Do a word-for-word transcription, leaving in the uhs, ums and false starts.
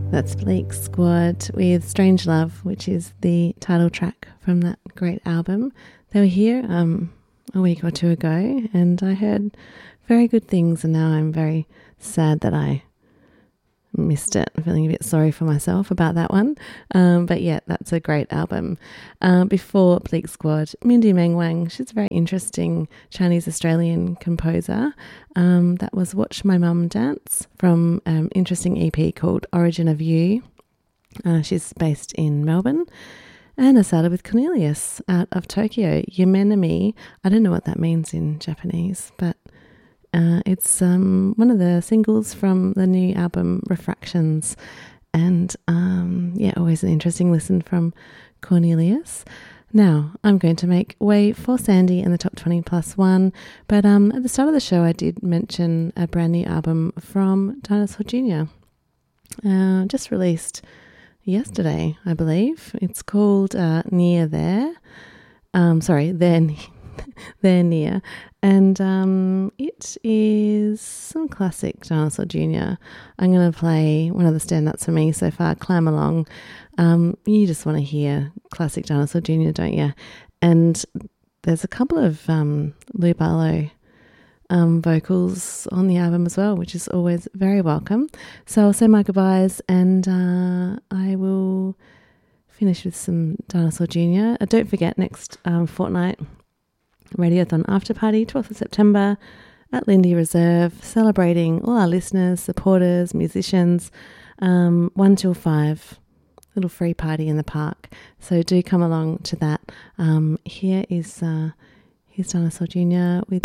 That's Bleak Squad with Strange Love, which is the title track from that great album. They were here um, a week or two ago, and I heard very good things, and now I'm very sad that I missed it. I'm feeling a bit sorry for myself about that one. Um, but yeah, that's a great album. Uh, before Bleak Squad, Mindy Meng Wang, she's a very interesting Chinese-Australian composer. Um, that was Watch My Mum Dance from an um, interesting E P called Origin of You. Uh, she's based in Melbourne. And I started with Cornelius out of Tokyo, Yumenami. I don't know what that means in Japanese, but Uh, it's um, one of the singles from the new album Refractions, and um, yeah, always an interesting listen from Cornelius. Now, I'm going to make way for Sandy and the Top twenty Plus One, but um, at the start of the show I did mention a brand new album from Dinosaur Junior, uh, just released yesterday, I believe. It's called uh, Near There. Um, sorry, They're Near. They're Near, and um, it is some classic Dinosaur Junior. I'm going to play one of the standouts for me so far, Climb Along. Um, you just want to hear classic Dinosaur Junior, don't you? And there's a couple of um, Lou Barlow um, vocals on the album as well, which is always very welcome. So I'll say my goodbyes, and uh, I will finish with some Dinosaur Junior. Uh, don't forget, next um, fortnight, Radiothon After Party, twelfth of September at Lindy Reserve, celebrating all our listeners, supporters, musicians, um, one till five, little free party in the park. So do come along to that. Um, here is uh, here's Dinosaur Junior with